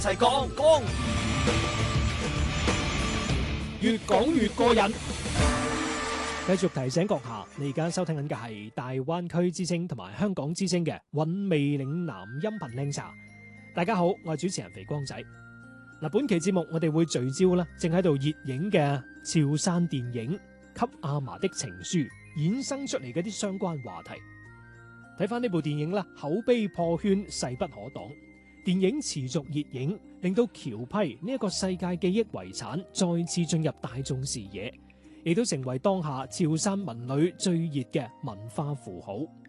齊講，越講越過癮。繼續提醒閣下，你而家收聽緊嘅係大灣區之聲同埋香港之聲嘅韻味嶺南音頻靚茶。大家好，我係主持人肥光仔。嗱，本期節目我哋會聚焦啦，正喺度熱映嘅潮汕電影《給阿嫲的情書》衍生出嚟嘅啲相關話題。睇翻呢部電影啦，口碑破圈，勢不可擋。電影持續熱映，令到僑批呢一個世界記憶遺產再次進入大眾視野，亦都成為當下潮汕文旅最熱嘅文化符號。